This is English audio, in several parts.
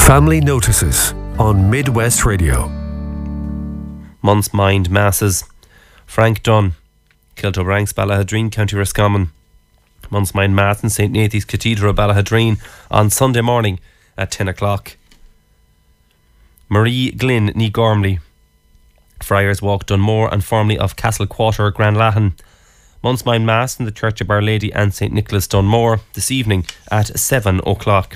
Family Notices on Midwest Radio. Month's Mind Masses. Frank Dunn, Kilto Ranks, Ballahadreen, County Roscommon. Month's Mind Mass in St. Nathan's Cathedral, Ballahadreen on Sunday morning at 10 o'clock. Marie Glynn, Ní Gormley, Friars Walk, Dunmore, and formerly of Castle Quarter, Grand Lahan. Month's Mind Mass in the Church of Our Lady and St. Nicholas, Dunmore, this evening at 7 o'clock.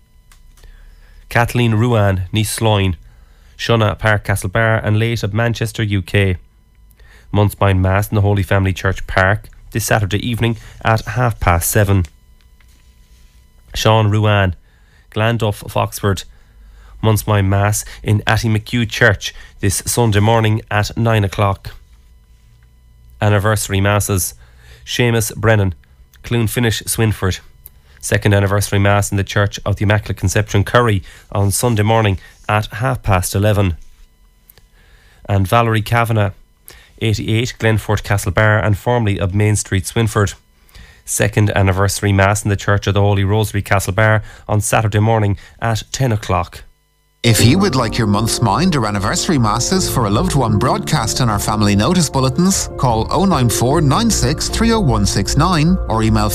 Kathleen Ruan, Ní Sloyne, Shona Park, Castlebar, and late of Manchester, UK. Month's Mind Mass in the Holy Family Church Park this Saturday evening at 7:30. Sean Ruan, Glanduff of Oxford. Month's Mind Mass in Atty McHugh Church this Sunday morning at 9 o'clock. Anniversary Masses. Seamus Brennan, Cloonfinish, Swinford. Second anniversary Mass in the Church of the Immaculate Conception, Curry, on Sunday morning at 11:30. And Valerie Kavanagh, 88, Glenford, Castlebar, and formerly of Main Street, Swinford. Second anniversary Mass in the Church of the Holy Rosary, Castlebar, on Saturday morning at 10 o'clock. If you would like your month's mind or anniversary masses for a loved one broadcast in our family notice bulletins, call 094 96 30169 or email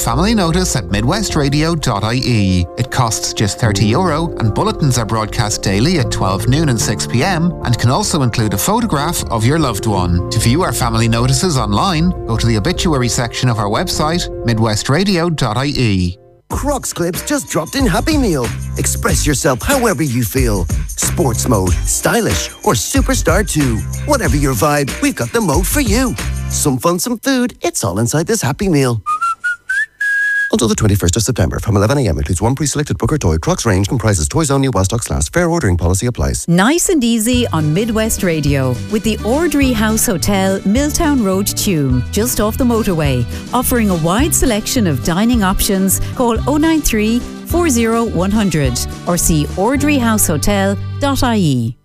familynotice@midwestradio.ie. It costs just €30 and bulletins are broadcast daily at 12 noon and 6 p.m. and can also include a photograph of your loved one. To view our family notices online, go to the obituary section of our website, midwestradio.ie. Crocs Clips just dropped in Happy Meal. Express yourself however you feel. Sports mode, stylish, or superstar too. Whatever your vibe, we've got the mode for you. Some fun, some food, it's all inside this Happy Meal. Until the 21st of September, from 11 a.m. includes one pre-selected book or toy. Crocs range comprises toys only while stocks last. Fair ordering policy applies. Nice and easy on Midwest Radio with the Ordry House Hotel, Milltown Road, Tuam, just off the motorway, offering a wide selection of dining options. Call 093 40 100 or see ordryhousehotel.ie.